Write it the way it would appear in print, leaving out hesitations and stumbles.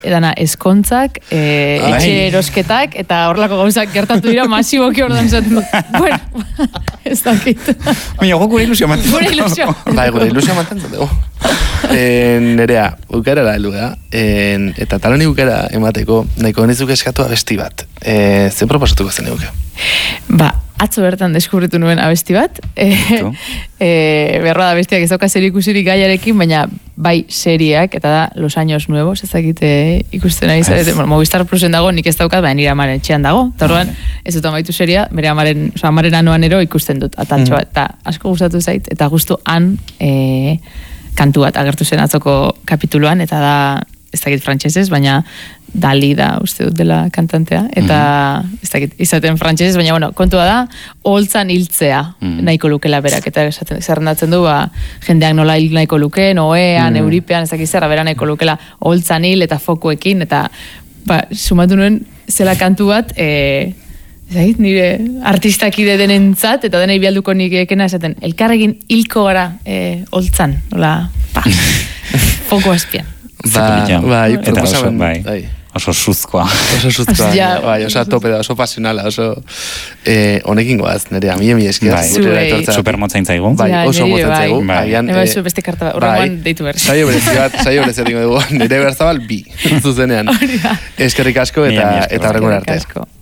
edana eskontzak, etxe erosketak, eta horrelako gauzak gertatu dira masiboki ordan zaten dut. Bueno, ez dakit. Baina, gure ilusio mantentzen. Gure ilusio. Bai, gure ilusio mantentzen dugu. Nerea, ukarara helu da, eta taloni ukara emateko, nahiko nizuk eskatu abesti bat. Ze proposatuko zen euke? Ba, atzo bertan deskubritu nuen abesti bat. Berroa da abestiak ez dauka zerikusirik gaiarekin, baina bai seriak, eta da Los Años Nuevos, ez dakite ikusten ari zarete. Movistar Plusen dago, nik ez daukat, baina nire amaren etxean dago. Eta orduan, ez dut amaitu seria, bere amaren anoan ero ikusten dut, ataltxo bat. Eta asko gustatu zait, eta gustu han kantu bat agertu zen atzoko kapituluan, eta da, ez dakit frantsesez, baina Dali da, uste dut dela kantantea, eta ez dakit, izaten frantsesez, baina bueno, kontua da, holtzan hiltzea nahiko lukela berak, eta zerrendatzen du, jendeak nola hil nahiko lukeen, oean, euripean, ez dakit zerra, bera nahiko lukela holtzan hil eta fokuekin, eta sumatu nuen zela kantu bat, nire artistakide denentzat, eta denei bialduko nik ekena esaten, elkarrekin hilko gara holtzan, nola, foku azpian. Bai, proposamen, bai. Oso suzkoa. Oso suzkoa, bai, oso tope da, oso pasionala, oso honekin goaz, nerea, mi eskiaz. Bai, super motzain zaigu. Bai, oso motzain zaigu. Eba, zu beste karta, horrengoan deitu behar. Saio berezi dugu, nire berzabal bi, zuzenean. Eskerrik asko eta horrengoan arte.